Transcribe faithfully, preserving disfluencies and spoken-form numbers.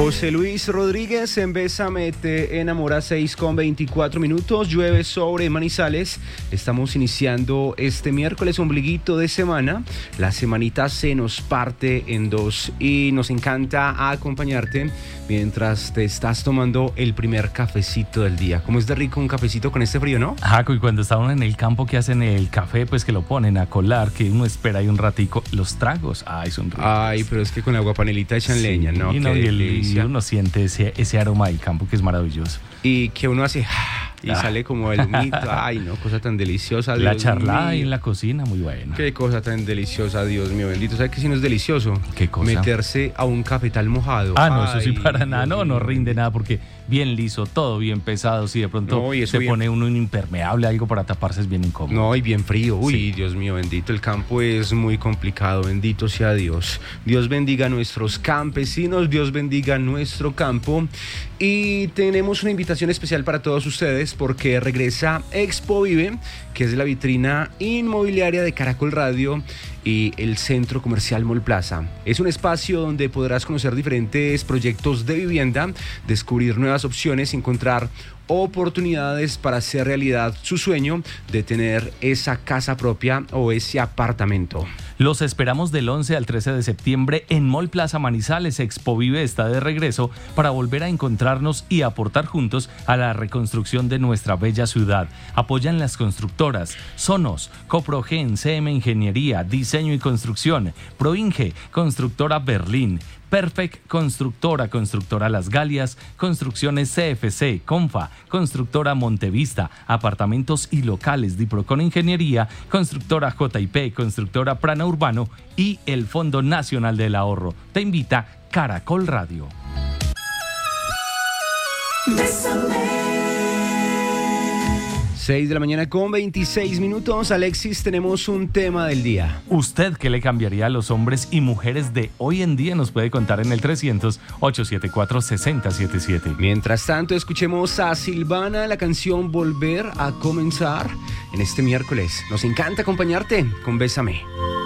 José Luis Rodríguez en Bésame te enamora, seis con veinticuatro minutos. Llueve sobre Manizales. Estamos iniciando este miércoles, ombliguito de semana. La semanita se nos parte en dos y nos encanta acompañarte mientras te estás tomando el primer cafecito del día. ¿Cómo es de rico un cafecito con este frío, no? Jaco, y cuando está uno en el campo, que hacen el café, pues que lo ponen a colar, que uno espera ahí un ratico. Los tragos, ay, son ricos. Ay, pero es que con agua panelita echan Sí, leña, ¿no? Y, no, Qué y, el, y delicia. uno siente ese, ese aroma del campo que es maravilloso. Y que uno hace y Ah. sale como el humito. Ay, no, cosa tan deliciosa. La Dios charlada ahí mío. en la cocina, muy buena. Qué cosa tan deliciosa, Dios mío bendito. ¿Sabes qué si no es delicioso? ¿Qué cosa? Meterse a un cafetal mojado. Ah, no, eso sí Ay, para nada, Dios no, no mío rinde bendito. nada porque bien liso, todo bien pesado, si de pronto No, y eso se bien- pone uno un impermeable, algo para taparse, es bien incómodo. No, y bien frío. Uy, Sí. Dios mío bendito. El campo es muy complicado. Bendito sea Dios. Dios bendiga a nuestros campesinos. Dios bendiga a nuestro campo. Y tenemos una invitación especial para todos ustedes porque regresa Expo Vive, que es la vitrina inmobiliaria de Caracol Radio y el Centro Comercial Mall Plaza. Es un espacio donde podrás conocer diferentes proyectos de vivienda, descubrir nuevas opciones, encontrar oportunidades para hacer realidad su sueño de tener esa casa propia o ese apartamento. Los esperamos del once al trece de septiembre en Mall Plaza Manizales. Expo Vive está de regreso para volver a encontrarnos y aportar juntos a la reconstrucción de nuestra bella ciudad. Apoyan las constructoras Sonos, Coprogen, C M Ingeniería, Diseño y Construcción, Proinge, Constructora Berlín, Perfect Constructora, Constructora Las Galias, Construcciones C F C, Confa, Constructora Montevista, Apartamentos y Locales, Diprocon Ingeniería, Constructora J I P, Constructora Prana Urbano y el Fondo Nacional del Ahorro. Te invita Caracol Radio. seis de la mañana con veintiséis minutos. Alexis, tenemos un tema del día. ¿Usted qué le cambiaría a los hombres y mujeres de hoy en día? Nos puede contar en el trescientos, ochocientos setenta y cuatro, sesenta setenta y siete. Mientras tanto, escuchemos a Silvana, la canción Volver a Comenzar en este miércoles. Nos encanta acompañarte con Bésame.